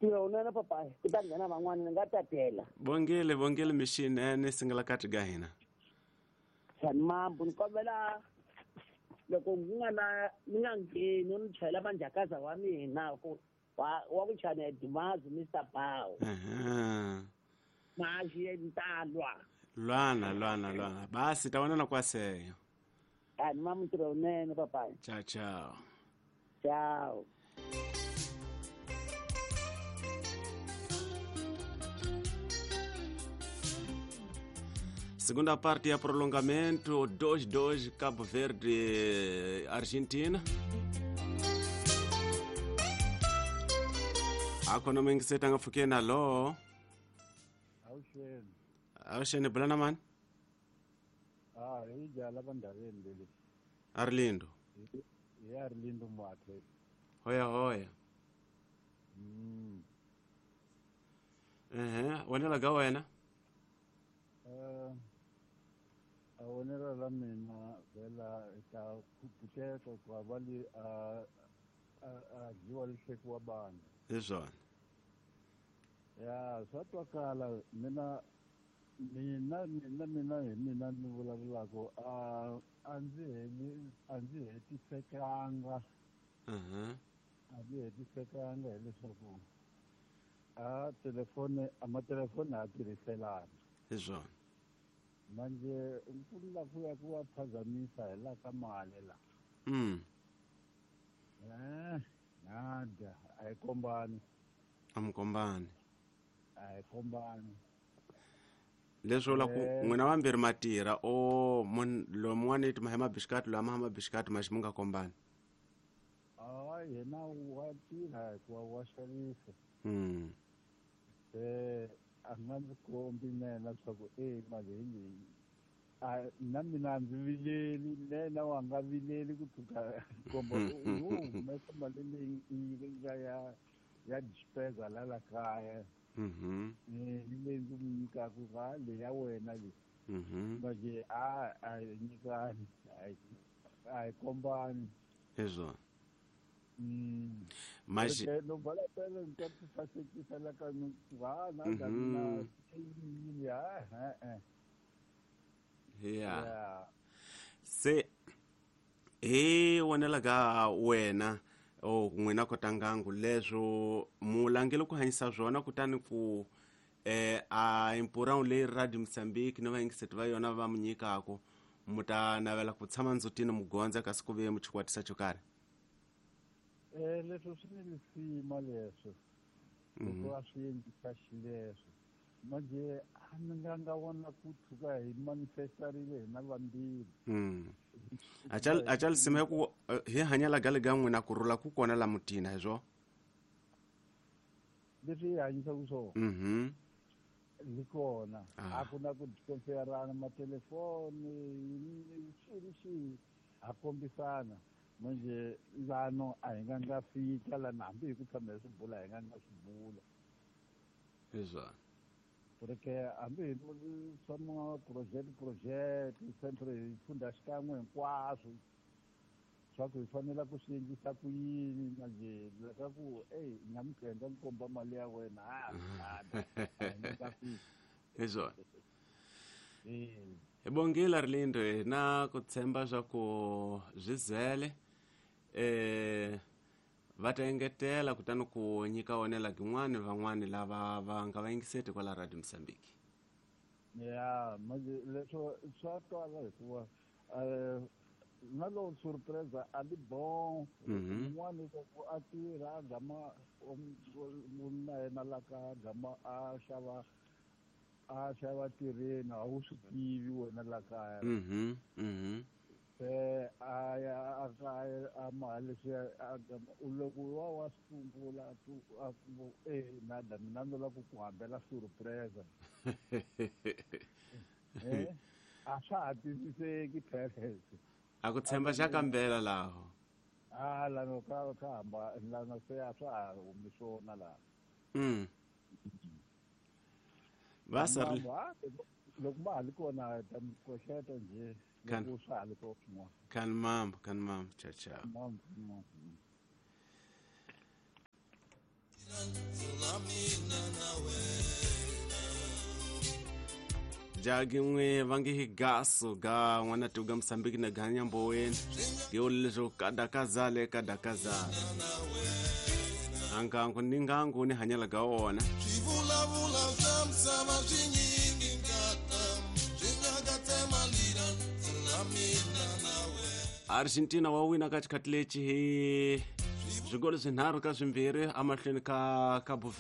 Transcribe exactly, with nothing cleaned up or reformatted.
unana papa kutangana van'wana nga tatela bongile bongile mishinene singala kati ga hina sani mambo ni kombela loko ku nga na ni nga ngheni ni chayela manjakaza wa mina ku wa wa ku chana Dimazi mister Bao aha maji entalwa lwana lwana lwana basi taonana kwa seyo ani mamutiro unene papa ciao ciao ciao. Segunda parte é prolongamento dois a dois Cabo Verde Argentina. Akona mengi setanga fukena lo. Aushen. Aushen bulana man. Ah, ija la bandaweni leli. Arlindo. Ya Arlindo mwathe. Hoya hoya. Mm. Eh, wena ga wena. Eh awonela la mina vela ta kuputeka kwa bali a a jiwa lisheku wa bana. Izona. Ya satwakala mina mina mina mina mina ni vulavulako a anzi heli anzi hetisekanga Mhm. anzi hetisekanga hileswaku a telefone amatelefoni a tirhiselana Izona. manje mfuna kuya kuwaphazamisa hi la ka mali la Mm. eh nada ayikombani Amkombani. ayikombani Leswo la ku Eh. n'wina vambirhi matira o mun lo mun'wana iti mahema bishkati lo mahema bishkati mashimunga kombani. ah yena wa tirha kwa wa xavisa Mm. eh a nga ndzi kombi nena leswaku e mali hi leyi a na mina ndzi vileli nena wa nga vileli ku pfuka kombo yo humesa mali leyi yi nga ya ya dispensa la la kaya Mhm. eh leyi ndzi n'wi nyikaka va leyi ya wena leyi Mhm. manje a a hi nyikani a hi a hi kombani Izona. Mm. Mas Porque no vale a pena então fazer que ela que não vá nada Mhm. na ilha é é yeah. Se he wonela ga wena o n'wina kotangangu leswo mulangile ku hanyisa swona kutani ku eh a impurão leyi Radio Moçambique no vayingiseti va yona va mu nyikako muta navela ku tshama ndzutini mugonza kasi ku ve mu chikwatisa xo karhi. eh leswo swi ni lisima leswo loko a swi endlisa xileswo manje a ni nga nga vona ku tshuka hi manifestarile hi na vambirhi Mm. Achal achal sime ku he hanyala gale ga n'wina ku rula ku kona la mutina hezwo. leswi hi hanyisaka swona Mhm. li kona Ah. a ku na ku konferana matelefoni xilo xi a kombisana manje lano a hi nga nga fika lana hambi hi ku tshama hi swi bula hi nga nga swi bula Izona. porque hambi hi swa ma project project sempre hi funda xikan'we hinkwaswo swa ku hi fanele ku swi endlisa ku yini manje leswaku eyi hi nga mi tenda ni komba mali ya wena a a hi nga fika Izona. eh Ebongile Arlindo na ku tshemba swa ku zwizele eh va ta engetela kutani ku nyika wonela kin'wani van'wani lava va nga va yingiseti kwala Radio Moçambique. ya manje leswo swa twala hikuva um na lowu surpresa a li bon Mhm. un'wana loko a tirha a gama na yena la ka gama a xava a xava tirheni a wu swi tivi wena la kaya Mhm. Mhm. se a ya a kaya a mali leswi a gama loko wa wa sungula tu a ku e nada mina ndo la ku ku hambela surpresa eh a swa ha twisiseki phelese A ku tshemba xa kambela laho. ah lano ka ka hamba lano se a swa ha humi swona laha Mm. Basa Mambo, ah, loko ma ha ri kona ta mi koxeta njhe Kan- loko swa ha ri kona swin'wana kan mambo kan mambo ciao ciao. mambo mambo jagi n'we vangi higaso ga n'wana tuga Msambiki na ganya mboweni geolelezo kadakazale kadakazale angangu ningangu ni hanyala ga wona Chivulavula zamsama zinyingi ngata zingagatemalira lamina nawe Argentina wawina katikati lechi hi zwigolo zinharhu ka swimbirhi amahlweni ka Cabo